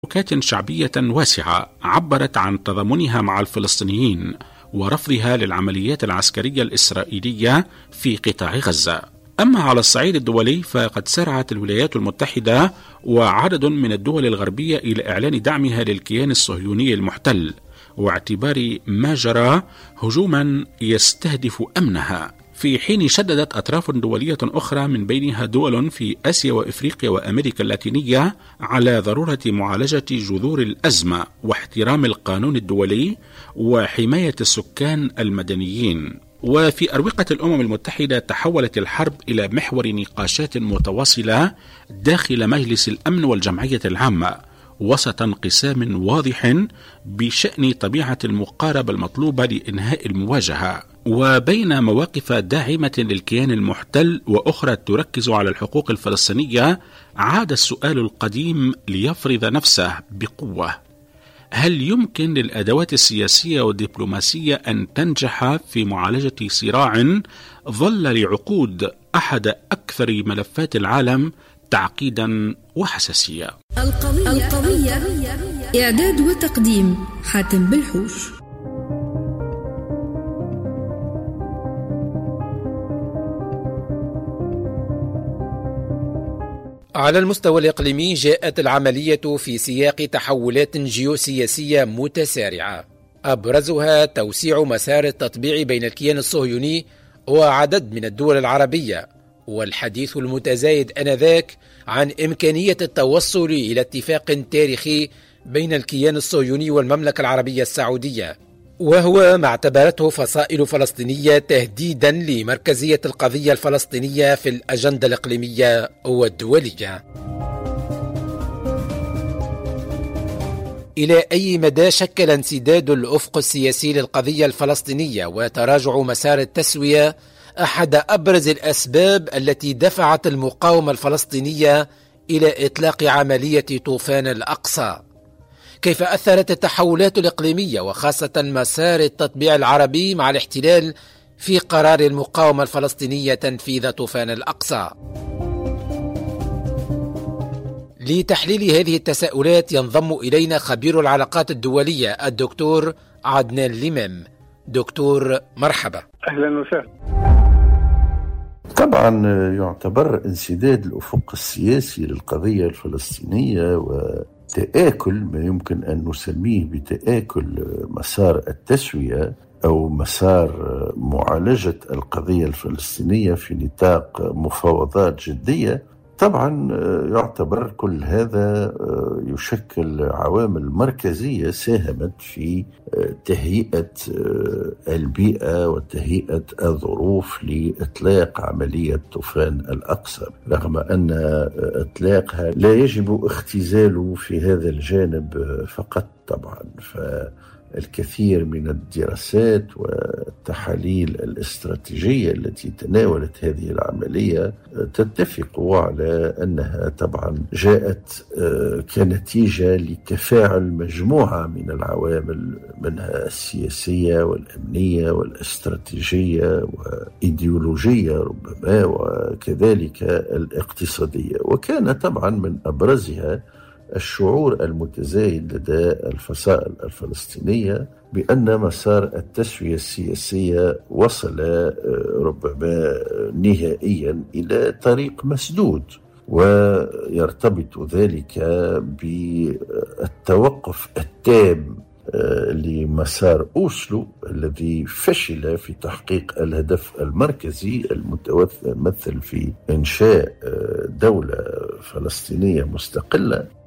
تحركات شعبية واسعة عبرت عن تضامنها مع الفلسطينيين ورفضها للعمليات العسكرية الإسرائيلية في قطاع غزة. أما على الصعيد الدولي فقد سارعت الولايات المتحدة وعدد من الدول الغربية إلى إعلان دعمها للكيان الصهيوني المحتل، واعتبار ما جرى هجوما يستهدف أمنها، في حين شددت أطراف دولية أخرى من بينها دول في آسيا وإفريقيا وأمريكا اللاتينية على ضرورة معالجة جذور الأزمة واحترام القانون الدولي وحماية السكان المدنيين. وفي أروقة الأمم المتحدة تحولت الحرب إلى محور نقاشات متواصلة داخل مجلس الأمن والجمعية العامة، وسط انقسام واضح بشأن طبيعة المقاربة المطلوبة لإنهاء المواجهة، وبين مواقف داعمة للكيان المحتل وأخرى تركز على الحقوق الفلسطينية. عاد السؤال القديم ليفرض نفسه بقوة: هل يمكن للأدوات السياسية والدبلوماسية أن تنجح في معالجة صراع ظل لعقود أحد أكثر ملفات العالم تعقيدا وحساسية؟ القضية إعداد وتقديم حاتم بالحوش. على المستوى الإقليمي جاءت العملية في سياق تحولات جيوسياسية متسارعة، أبرزها توسيع مسار التطبيع بين الكيان الصهيوني وعدد من الدول العربية، والحديث المتزايد آنذاك عن إمكانية التوصل إلى اتفاق تاريخي بين الكيان الصهيوني والمملكة العربية السعودية، وهو ما اعتبرته فصائل فلسطينية تهديدا لمركزية القضية الفلسطينية في الأجندة الإقليمية والدولية. إلى أي مدى شكل انسداد الأفق السياسي للقضية الفلسطينية وتراجع مسار التسوية أحد أبرز الأسباب التي دفعت المقاومة الفلسطينية إلى إطلاق عملية طوفان الأقصى؟ كيف أثرت التحولات الإقليمية وخاصة مسار التطبيع العربي مع الاحتلال في قرار المقاومة الفلسطينية تنفيذ طوفان الأقصى؟ لتحليل هذه التساؤلات ينضم إلينا خبير العلاقات الدولية الدكتور عدنان لمام. دكتور مرحبا. أهلا وسهلا. طبعا يعتبر انسداد الأفق السياسي للقضية الفلسطينية وتآكل ما يمكن أن نسميه بتآكل مسار التسوية أو مسار معالجة القضية الفلسطينية في نطاق مفاوضات جدية. طبعا يعتبر كل هذا يشكل عوامل مركزية ساهمت في تهيئة البيئة وتهيئة الظروف لإطلاق عملية طوفان الأقصى، رغم أن إطلاقها لا يجب اختزاله في هذا الجانب فقط. طبعا الكثير من الدراسات والتحاليل الاستراتيجية التي تناولت هذه العملية تتفق على أنها طبعا جاءت كنتيجة لتفاعل مجموعة من العوامل، منها السياسية والأمنية والاستراتيجية وإيديولوجية ربما، وكذلك الاقتصادية. وكان طبعا من أبرزها الشعور المتزايد لدى الفصائل الفلسطينية بأن مسار التسوية السياسية وصل ربما نهائيا إلى طريق مسدود، ويرتبط ذلك بالتوقف التام لمسار أوسلو الذي فشل في تحقيق الهدف المركزي المتمثل في إنشاء دولة فلسطينية مستقلة.